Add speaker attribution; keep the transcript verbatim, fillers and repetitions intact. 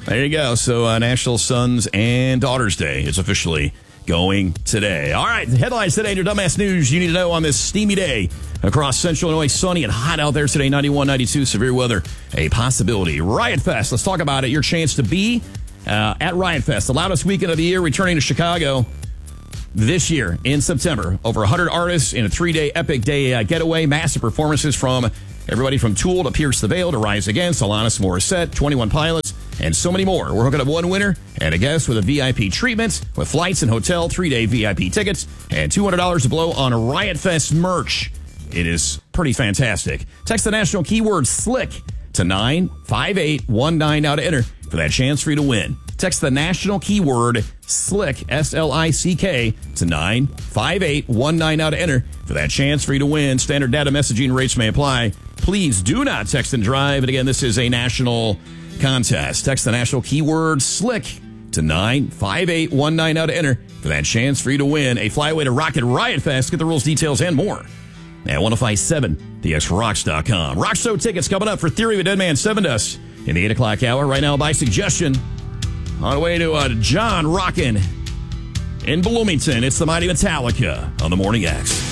Speaker 1: There you go. So uh, National Sons and Daughters Day is officially going today. All right, the headlines today in your dumbass news you need to know on this steamy day across central Illinois. Sunny and hot out there today. ninety-one, ninety-two, severe weather, a possibility. Riot Fest, let's talk about it. Your chance to be uh, at Riot Fest, the loudest weekend of the year, returning to Chicago this year in September. Over one hundred artists in a three-day epic day uh, getaway. Massive performances from everybody from Tool to Pierce the Veil to Rise Against, Alanis Morissette, twenty-one Pilots, and so many more. We're hooking up one winner and a guest with a V I P treatment with flights and hotel, three-day V I P tickets, and two hundred dollars to blow on a Riot Fest merch. It is pretty fantastic. Text the national keyword SLICK to nine five eight one nine now to enter for that chance for you to win. Text the national keyword SLICK, S L I C K, to nine five eight one nine now to enter for that chance for you to win. Standard data messaging rates may apply. Please do not text and drive. And again, this is a national contest. Text the national keyword SLICK to nine five eight one nine now to enter for that chance for you to win a flyaway to Rocket Riot Fest. Get the rules, details, and more at ten fifty-seven the x rocks dot com. Rock Show tickets coming up for Theory of a Dead Man seven to us in the eight o'clock hour. Right now, by suggestion, on the way to uh, John rockin' in Bloomington. It's the mighty Metallica on the Morning X.